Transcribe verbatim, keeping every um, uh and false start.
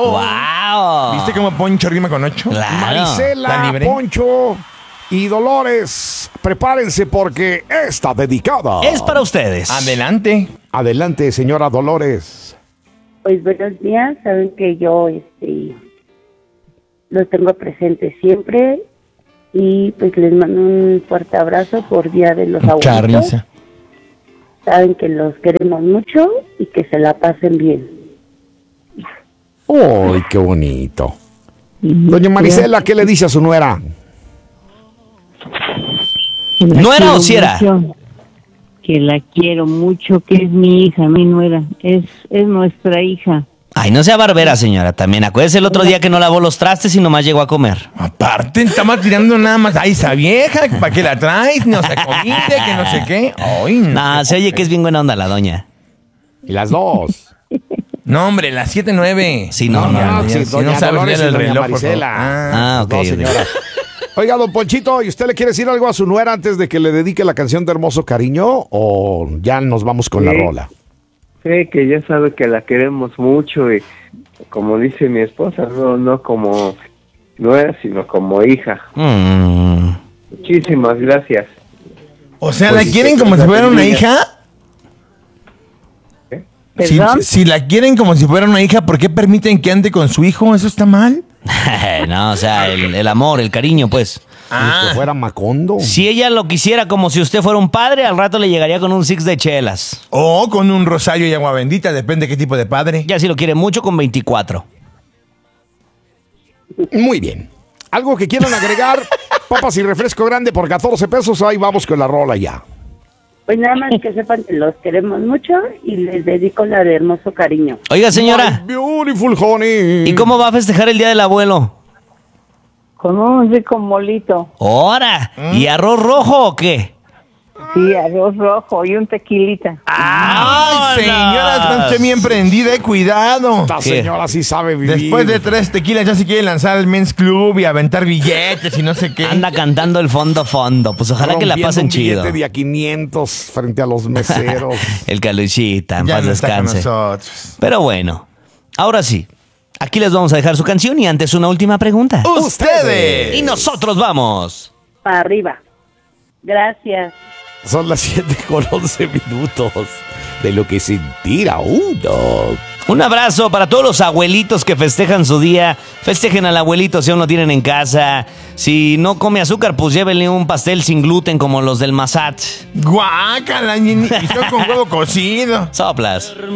¡Wow! ¿Viste cómo Poncho rima con ocho? Claro. Marisela, Poncho y Dolores, prepárense porque está dedicada. Es para ustedes. Adelante. Adelante, señora Dolores. Pues buenos días, saben que yo este los tengo presentes siempre y pues les mando un fuerte abrazo por Día de los Mucha Abuelitos. risa. Saben que los queremos mucho y que se la pasen bien. ¡Ay, qué bonito! Doña Marisela, ¿qué le dice a su nuera? ¿Nuera o siera? Que la quiero mucho, que es mi hija, mi nuera, es, es nuestra hija. Ay, no sea barbera, señora. También acuérdese el otro día que no lavó los trastes y nomás llegó a comer. Aparte, estamos tirando nada más. Ay, esa vieja, ¿para qué la traes? No se comide, que no sé qué. Ay, no. Nah, se oye que es bien buena onda la doña. Y las dos. No, hombre, las siete nueve. Sí, no, no, Ah, no. sí, si doña no sabes Dolores leer y el doña reloj, por Marisela. favor. Ah, ok, No, ok. señora. Oiga, don Ponchito, ¿y usted le quiere decir algo a su nuera antes de que le dedique la canción de Hermoso Cariño o ya nos vamos con Sí. la rola? Sí, que ya sabe que la queremos mucho y como dice mi esposa, no, no como nuera, sino como hija. Mm. Muchísimas gracias. O sea, Pues, ¿la quieren como si fuera una hija? Si, ¿Perdón? si la quieren como si fuera una hija, ¿por qué permiten que ande con su hijo? ¿Eso está mal? No, o sea, el, el amor, el cariño, pues. Ni que fuera Macondo. Si ella lo quisiera como si usted fuera un padre, al rato le llegaría con un six de chelas. O con un rosario y agua bendita, depende qué tipo de padre. Ya si lo quiere mucho, con veinticuatro. Muy bien. ¿Algo que quieran agregar? Papas y refresco grande por catorce pesos. Ahí vamos con la rola ya. Pues nada más que sepan que los queremos mucho y les dedico la de Hermoso Cariño. Oiga, señora, My beautiful honey. ¿y cómo va a festejar el Día del Abuelo? Con un rico molito, ¡Hora! ¿Y arroz rojo o qué? sí, arroz rojo y un tequilita. ¡Ay, señora! Está usted bien prendida, eh, cuidado. Esta ¿Qué? señora sí sabe vivir. Después de tres tequilas ya se quiere lanzar al Men's Club y aventar billetes y no sé qué. Anda cantando el fondo fondo. Pues ojalá que la Rompiendo pasen un chido. billete de a quinientos frente a los meseros. El Caluchita, en Ya paz no está con descanse. nosotros. Pero bueno, ahora sí. Aquí les vamos a dejar su canción y antes una última pregunta. ¡Ustedes! Y nosotros vamos. Para arriba. Gracias. Son las siete con once minutos de lo que sentir a uno. Un abrazo para todos los abuelitos que festejan su día. Festejen al abuelito si aún lo tienen en casa. Si no come azúcar, pues llévenle un pastel sin gluten como los del Massat. Guácala, y y con huevo cocido. Soplas.